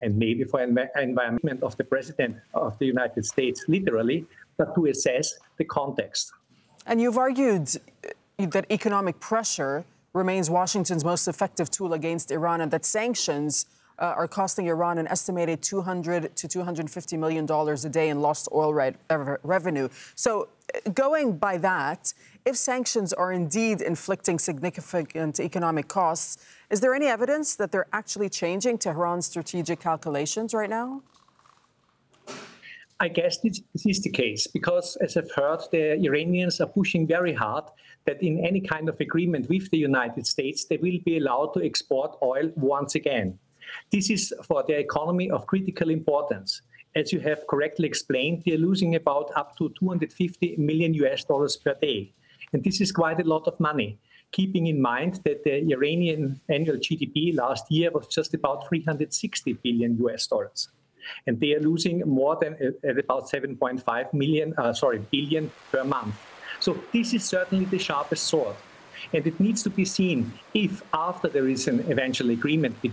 and maybe for environment of the President of the United States, literally, but to assess the context. And you've argued that economic pressure remains Washington's most effective tool against Iran, and that sanctions are costing Iran an estimated $200 to $250 million a day in lost oil revenue. So going by that, if sanctions are indeed inflicting significant economic costs, is there any evidence that they're actually changing Tehran's strategic calculations right now? I guess this is the case because, as I've heard, the Iranians are pushing very hard that in any kind of agreement with the United States, they will be allowed to export oil once again. This is for their economy of critical importance. As you have correctly explained, they are losing about up to $250 million per day. And this is quite a lot of money, keeping in mind that the Iranian annual GDP last year was just about $360 billion. And they are losing more than at about 7.5 billion per month. So this is certainly the sharpest sword. And it needs to be seen if, after there is an eventual agreement